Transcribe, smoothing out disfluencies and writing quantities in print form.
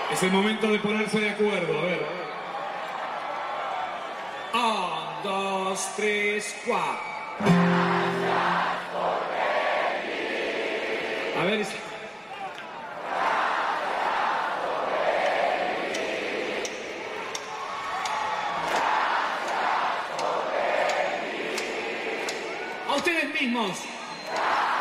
Es el momento de ponerse de acuerdo, a ver. 1, 2, 3, 4. A ver. A ustedes mismos.